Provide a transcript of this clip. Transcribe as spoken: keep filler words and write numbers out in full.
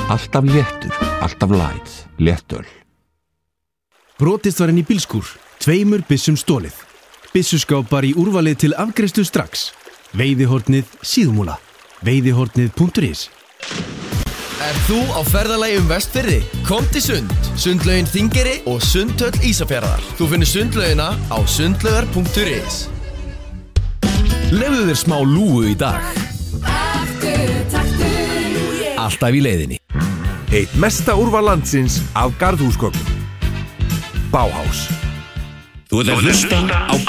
Alltaf léttur, alltaf light, léttöl. Brotist var inn í bílskúr, tveimur byssum stólið. Byssuskápar í úrvalið til afgreiðslu strax. Veiðihornið síðumúla. veiðihornið punktur is. Er þú á ferðalagi um Vestfirði? Kom til Sund, Sundlaugin Þingeyri og Sundhöll Ísafjarðar. Þú finnur sundlaugina á sundlaugar punktur is. Lefðu þér smá lúgu í dag. Alltaf í leiðinni. Eitt mesta úrval landsins af garðhúsgögnum. Bauhaus. Þú ert að hlusta á